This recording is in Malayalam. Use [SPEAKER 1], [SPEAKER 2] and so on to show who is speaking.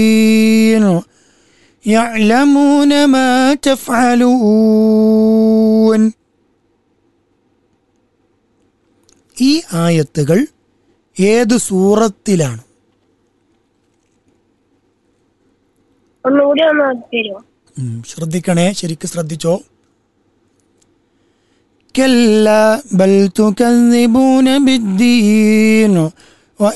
[SPEAKER 1] يعلمون ما تفعلون. ഈ ആയത്തുകൾ ഏത് സൂറത്തിലാണ്?
[SPEAKER 2] ഒന്നുകൂടി ഒന്ന് തരുമോ?
[SPEAKER 1] ശ്രദ്ധിക്കണേ, ശരിക്കും ശ്രദ്ധിച്ചോ. كلا بل تكذبون بالدين